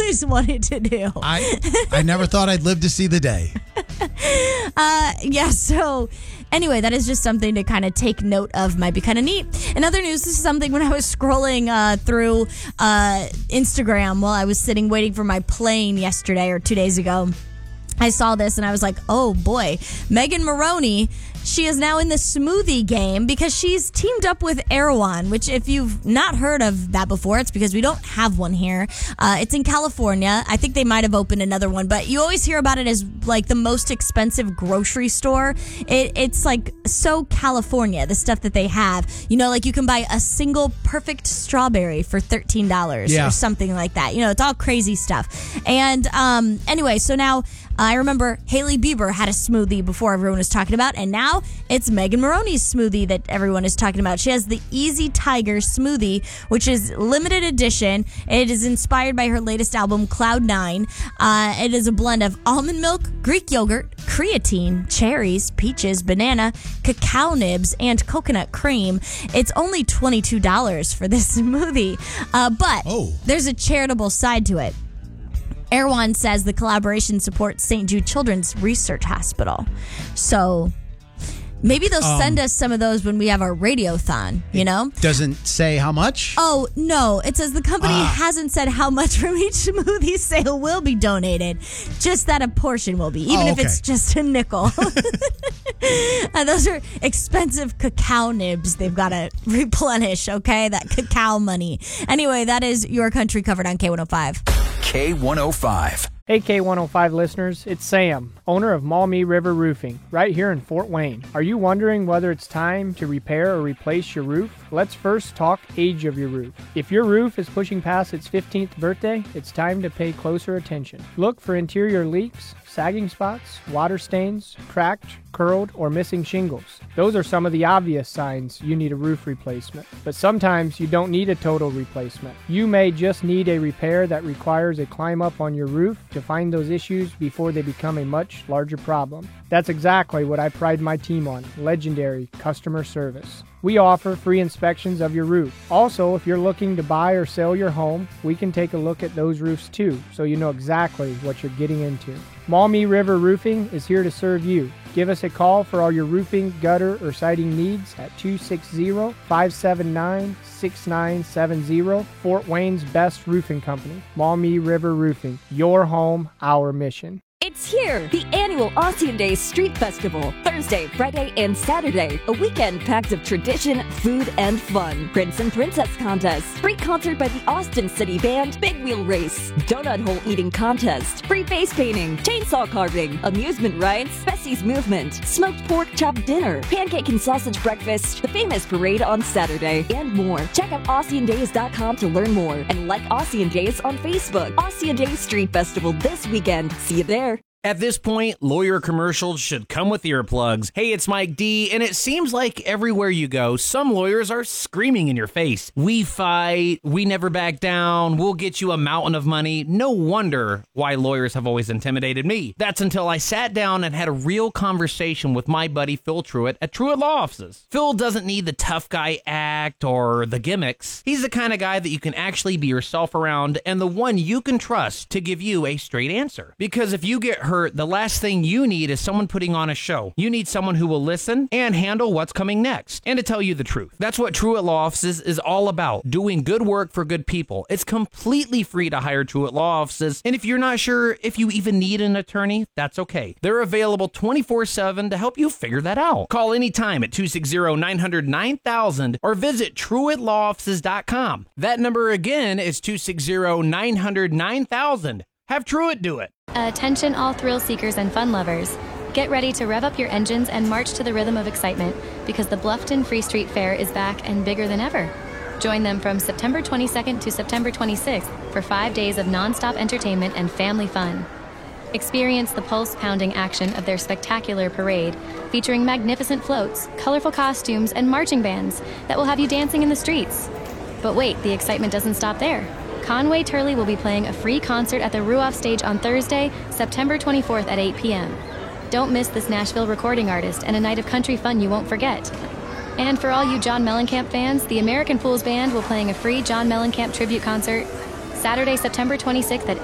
always wanted to do. I never thought I'd live to see the day. So anyway, that is just something to kind of take note of. Might be kind of neat. In other news, this is something when I was scrolling through Instagram while I was sitting waiting for my plane yesterday or 2 days ago. I saw this and I was like, oh boy, Megan Moroney, she is now in the smoothie game because she's teamed up with Erewhon, which if you've not heard of that before, it's because we don't have one here. It's in California. I think they might have opened another one, but you always hear about it as like the most expensive grocery store. It's like so California, the stuff that they have. You know, like you can buy a single perfect strawberry for $13 or something like that. You know, it's all crazy stuff. And anyway, so now I remember Hailey Bieber had a smoothie before everyone was talking about, and now it's Megan Moroney's smoothie that everyone is talking about. She has the Easy Tiger smoothie, which is limited edition. It is inspired by her latest album, Cloud9. It is a blend of almond milk, Greek yogurt, creatine, cherries, peaches, banana, cacao nibs, and coconut cream. It's only $22 for this smoothie, but there's a charitable side to it. Erewhon says the collaboration supports St. Jude Children's Research Hospital. So maybe they'll send us some of those when we have our radiothon, you know? Doesn't say how much? Oh, no. It says the company hasn't said how much from each smoothie sale will be donated. Just that a portion will be, even if it's just a nickel. Those are expensive cacao nibs they've got to replenish, okay? That cacao money. Anyway, that is Your Country covered on K105. K105. Hey K105 listeners, it's Sam, owner of Maumee River Roofing, right here in Fort Wayne. Are you wondering whether it's time to repair or replace your roof? Let's first talk age of your roof. If your roof is pushing past its 15th birthday, it's time to pay closer attention. Look for interior leaks, sagging spots, water stains, cracked, curled, or missing shingles. Those are some of the obvious signs you need a roof replacement. But sometimes you don't need a total replacement. You may just need a repair that requires a climb up on your roof to find those issues before they become a much larger problem. That's exactly what I pride my team on, legendary customer service. We offer free inspections of your roof. Also, if you're looking to buy or sell your home, we can take a look at those roofs too, so you know exactly what you're getting into. Maumee River Roofing is here to serve you. Give us a call for all your roofing, gutter, or siding needs at 260-579-6970. Fort Wayne's best roofing company, Maumee River Roofing. Your home, our mission. It's here, the annual Ossian Days Street Festival. Thursday, Friday, and Saturday. A weekend packed of tradition, food, and fun. Prince and Princess Contest. Free concert by the Austin City Band. Big Wheel Race. Donut Hole Eating Contest. Free face painting. Chainsaw carving. Amusement rides. Bessie's Movement. Smoked pork chop dinner. Pancake and sausage breakfast. The famous parade on Saturday. And more. Check out OssianDays.com to learn more. And like Ossian Days on Facebook. Ossian Days Street Festival this weekend. See you there. At this point, lawyer commercials should come with earplugs. Hey, it's Mike D, and it seems like everywhere you go, some lawyers are screaming in your face. We fight, we never back down, we'll get you a mountain of money. No wonder why lawyers have always intimidated me. That's until I sat down and had a real conversation with my buddy Phil Truitt at Truitt Law Offices. Phil doesn't need the tough guy act or the gimmicks. He's the kind of guy that you can actually be yourself around and the one you can trust to give you a straight answer. Because if you get hurt, the last thing you need is someone putting on a show. You need someone who will listen and handle what's coming next, and to tell you the truth. That's what Truitt Law Offices is all about, doing good work for good people. It's completely free to hire Truitt Law Offices, and if you're not sure if you even need an attorney, that's okay. They're available 24/7 to help you figure that out. Call anytime at 260-900-9000 or visit TruittLawOffices.com. That number again is 260-900-9000. Have Truitt do it. Attention all thrill seekers and fun lovers. Get ready to rev up your engines and march to the rhythm of excitement because the Bluffton Free Street Fair is back and bigger than ever. Join them from September 22nd to September 26th for 5 days of nonstop entertainment and family fun. Experience the pulse-pounding action of their spectacular parade featuring magnificent floats, colorful costumes, and marching bands that will have you dancing in the streets. But wait, the excitement doesn't stop there. Conway Turley will be playing a free concert at the Ruoff Stage on Thursday, September 24th at 8 p.m. Don't miss this Nashville recording artist and a night of country fun you won't forget. And for all you John Mellencamp fans, the American Fools Band will playing a free John Mellencamp tribute concert Saturday, September 26th at